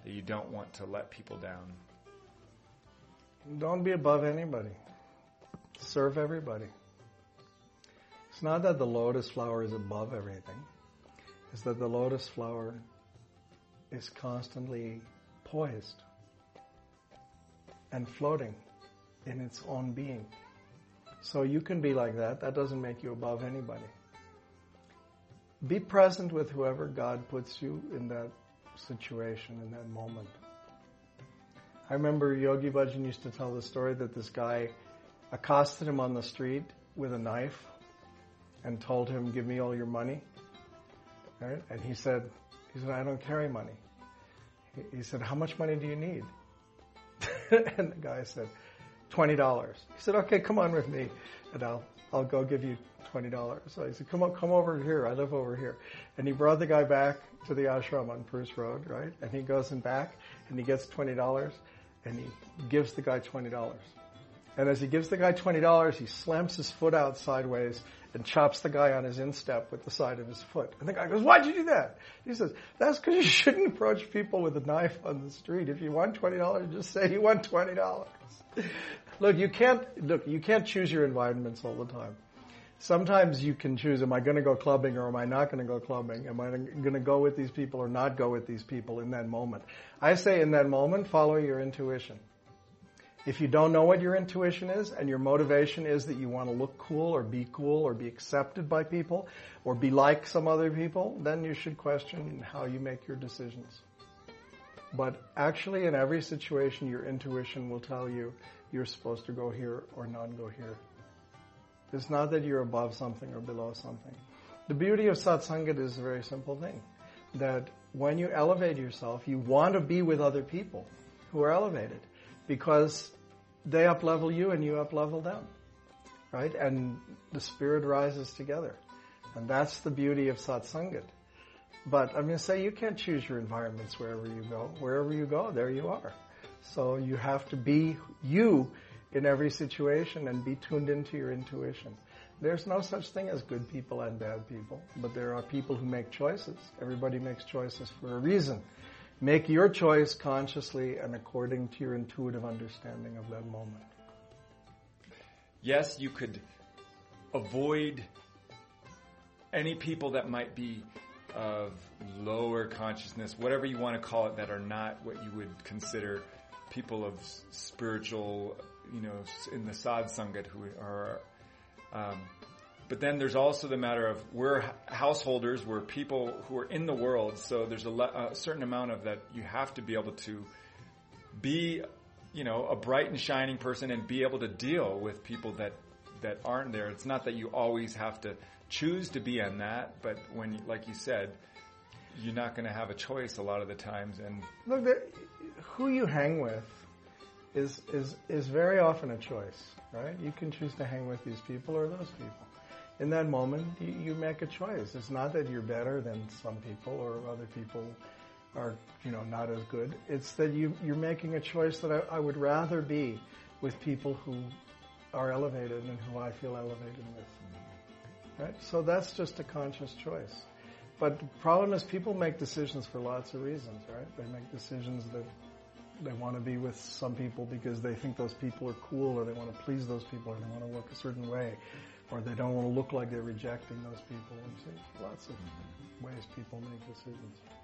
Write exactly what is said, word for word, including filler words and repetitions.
that you don't want to let people down? Don't be above anybody. Serve everybody. It's not that the lotus flower is above everything. It's that the lotus flower is constantly poised and floating in its own being. So you can be like that. That doesn't make you above anybody. Be present with whoever God puts you in that situation, in that moment. I remember Yogi Bhajan used to tell the story that this guy accosted him on the street with a knife and told him, "Give me all your money." Right? And he said, he said, "I don't carry money." He, he said, "How much money do you need?" And the guy said, twenty dollars. He said, "Okay, come on with me, and I'll I'll go give you twenty dollars. So he said, come on, come over here. I live over here." And he brought the guy back to the ashram on Purse Road, right? And he goes in back, and he gets twenty dollars, and he gives the guy twenty dollars. And as he gives the guy twenty dollars, he slams his foot out sideways and chops the guy on his instep with the side of his foot. And the guy goes, "Why'd you do that?" He says, "That's because you shouldn't approach people with a knife on the street. If you want twenty dollars, just say you want twenty dollars. Look, you can't, look, you can't choose your environments all the time. Sometimes you can choose, am I going to go clubbing or am I not going to go clubbing? Am I going to go with these people or not go with these people in that moment? I say in that moment, follow your intuition. If you don't know what your intuition is and your motivation is that you want to look cool or be cool or be accepted by people or be like some other people, then you should question how you make your decisions. But actually in every situation, your intuition will tell you you're supposed to go here or not go here. It's not that you're above something or below something. The beauty of satsangat is a very simple thing. That when you elevate yourself, you want to be with other people who are elevated because they up-level you and you up-level them. Right? And the spirit rises together. And that's the beauty of satsangat. But I'm going to say you can't choose your environments wherever you go. Wherever you go, there you are. So you have to be you in every situation and be tuned into your intuition. There's no such thing as good people and bad people, but there are people who make choices. Everybody makes choices for a reason. Make your choice consciously and according to your intuitive understanding of that moment. Yes, you could avoid any people that might be of lower consciousness, whatever you want to call it, that are not what you would consider people of spiritual, you know, in the sadsangat who are, um, but then there's also the matter of we're householders, we're people who are in the world, so there's a, le- a certain amount of that you have to be able to be, you know, a bright and shining person and be able to deal with people that, that aren't there. It's not that you always have to choose to be on that, but when, like you said, you're not going to have a choice a lot of the times. And look, the, who you hang with is is is very often a choice, right? You can choose to hang with these people or those people. In that moment, you, you make a choice. It's not that you're better than some people or other people are, you know, not as good. It's that you you're making a choice that I, I would rather be with people who are elevated and who I feel elevated with. Right? So that's just a conscious choice. But the problem is people make decisions for lots of reasons, right? They make decisions that they want to be with some people because they think those people are cool, or they want to please those people, or they want to look a certain way, or they don't want to look like they're rejecting those people. And see, lots of ways people make decisions.